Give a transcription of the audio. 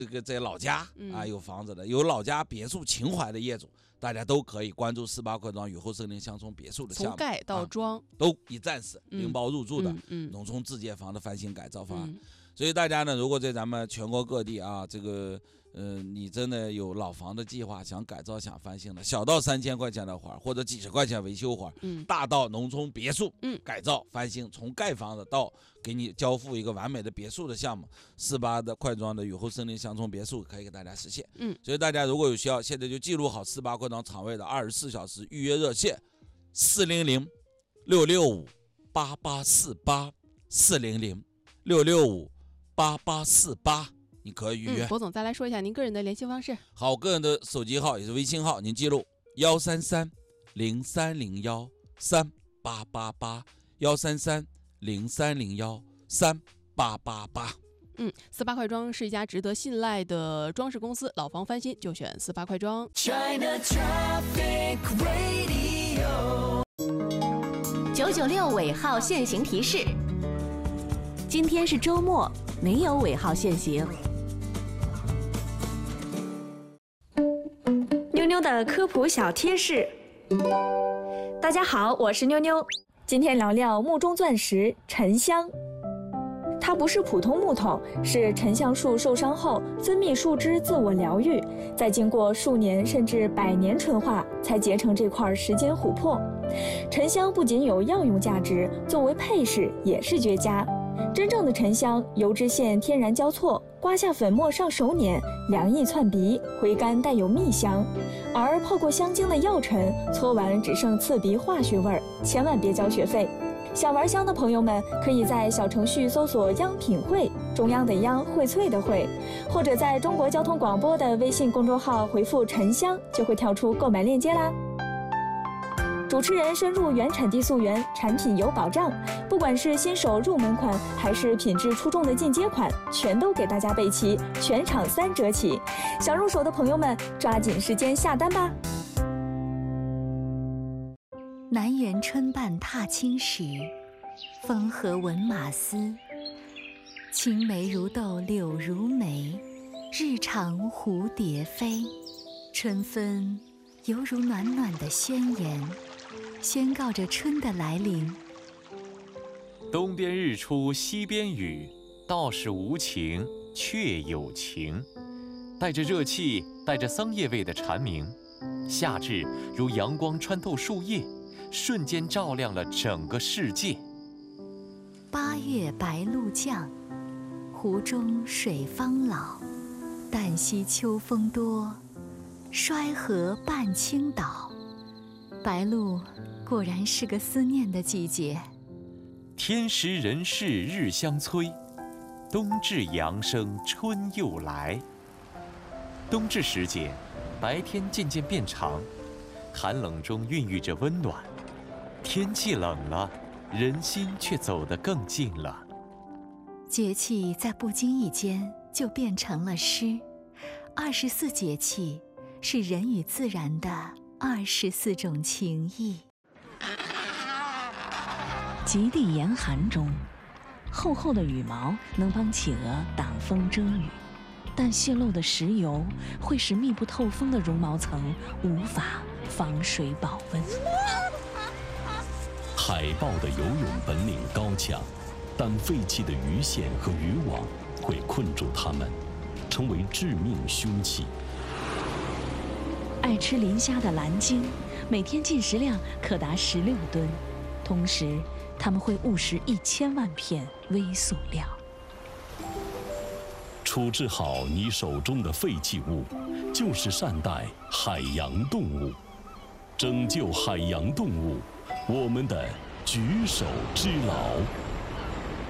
在老家啊有房子的，有老家别墅情怀的业主，大家都可以关注48块庄雨后森林乡村别墅的项目， 从盖到装都一站式零包入住的农村自建房的翻新改造方案。所以大家呢，如果在咱们全国各地啊，这个你真的有老房的计划，想改造想翻新的，小到3000块钱的活或者几十块钱维修活，大到农村别墅改造翻新，从盖房子到给你交付一个完美的别墅的项目，48的块庄的雨后森林乡村别墅可以给大家实现。所以大家如果有需要，现在就记录好48块庄厂位的24小时预约热线400-665-8848，400-665-8848，你可以预约。 博总再来说一下您个人的联系方式。 好，个人的手机号也是微信号，您记录133-0301-3888，133-0301-3888。 48块庄是一家值得信赖的装饰公司，老房翻新就选48块庄。 996尾号限行提示：今天是周末，没有尾号限行。 妞妞的科普小贴士。大家好，我是妞妞，今天聊聊木中钻石沉香。它不是普通木头，是沉香树受伤后分泌树脂自我疗愈，再经过数年甚至100年纯化，才结成这块时间琥珀。沉香不仅有药用价值，作为配饰也是绝佳。真正的沉香油脂线天然交错，刮下粉末上手捻，凉意窜鼻，回甘带有蜜香。而泡过香精的药尘，搓完只剩刺鼻化学味儿，千万别交学费。想玩香的朋友们，可以在小程序搜索央品汇，中央的央，荟萃的荟，或者在中国交通广播的微信公众号回复沉香，就会跳出购买链接啦。主持人深入原产地溯源，产品有保障，不管是新手入门款，还是品质出众的进阶款，全都给大家备齐，全场3折起。想入手的朋友们，抓紧时间下单吧。 南园春半踏青时，风和闻马嘶。青梅如豆柳如眉，日长蝴蝶飞。春分犹如暖暖的宣言，宣告着春的来临。 东边日出西边雨，道是无晴却有晴。带着热气，带着桑叶味的蝉鸣，夏至如阳光穿透树叶，瞬间照亮了整个世界。 8月白露降，湖中水方老。旦夕秋风多，衰荷半倾倒。白露果然是个思念的季节。 天时人事日相催，冬至阳生春又来。冬至时节，白天渐渐变长，寒冷中孕育着温暖。天气冷了，人心却走得更近了。 节气在不经意间就变成了诗。24节气是人与自然的24种情谊。 极地严寒中，厚厚的羽毛能帮企鹅挡风遮雨，但泄漏的石油会使密不透风的绒毛层无法防水保温。 海豹的游泳本领高强，但废弃的鱼线和渔网会困住它们，成为致命凶器。 爱吃磷虾的蓝鲸，每天进食量可达16吨，同时它们会误食1000万片微塑料。 处置好你手中的废弃物，就是善待海洋动物，拯救海洋动物，我们的举手之劳。